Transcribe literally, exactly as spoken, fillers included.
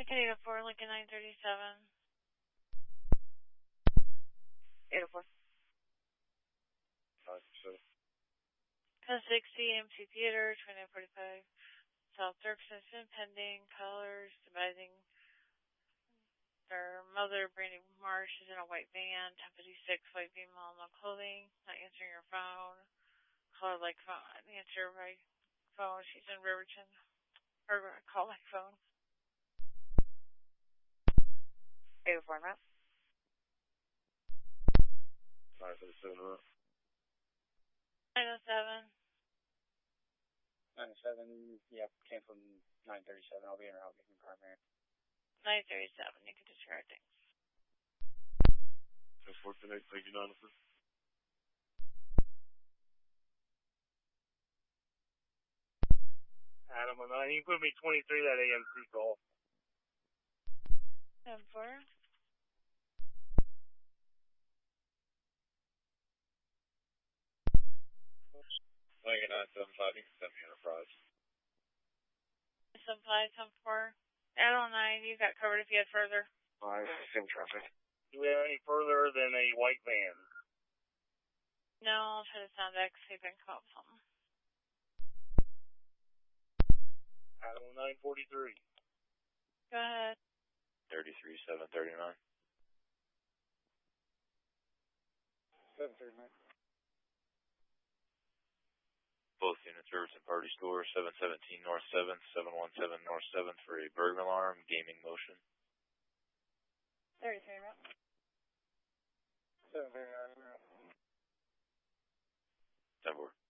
Lincoln eight oh four, Lincoln nine thirty-seven. eight oh four. ten sixty, A M C Theater, twenty-nine forty-five. South Dirksen, pending, colors, devising. Their mother, Brandy Marsh, is in a white van. ten fifty-six, white female, no clothing. Not answering your phone. Call like phone. Answer by phone. She's in Riverton. Or call like phone. eight oh four, map. nine thirty-seven, route. nine oh seven. nine oh seven, yep, came from nine thirty-seven. I'll be in route making primary. nine thirty-seven, you can disregard things. ten fourteen, eight, thank you, Jonathan. Adam, on nine, you can put me twenty-three, that A M C call. ten four. Lincoln nine seven five, you can send me Enterprise. seven five, ten four. Adam nine, you got covered if you had further. Five, same traffic. Do we have any further than a white van? No, I'll try to sound X, see if I can come up with something. Adam nine forty-three. Go ahead. thirty-three, seven thirty-nine. seven thirty-nine. Both units service and party store, seven seventeen North seventh, seven one seven North seventh for a burglar alarm, gaming motion. thirty-three, route. seven thirty-nine, route. ten four.